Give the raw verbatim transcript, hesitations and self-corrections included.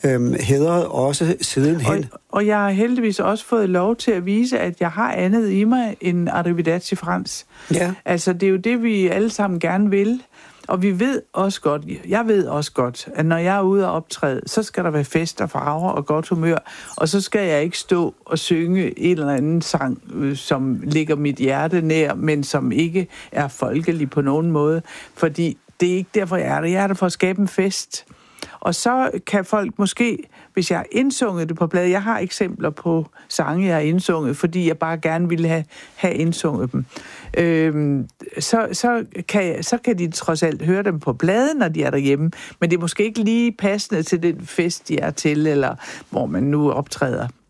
øhm, hædret også sidenhen. Og, og jeg har heldigvis også fået lov til at vise, at jeg har andet i mig end Arrivederci Frans. Ja. Altså, det er jo det, vi alle sammen gerne vil. Og vi ved også godt, jeg ved også godt, at når jeg er ude og optræde, så skal der være fest og farver og godt humør, og så skal jeg ikke stå og synge en eller anden sang, som ligger mit hjerte nær, men som ikke er folkelig på nogen måde, fordi det er ikke derfor, jeg er der. Jeg er der for at skabe en fest. Og så kan folk måske, hvis jeg har indsunget det på plade, jeg har eksempler på sange, jeg har indsunget, fordi jeg bare gerne ville have, have indsunget dem, øhm, så, så, kan jeg, så kan de trods alt høre dem på pladen, når de er derhjemme, men det er måske ikke lige passende til den fest, de er til, eller hvor man nu optræder.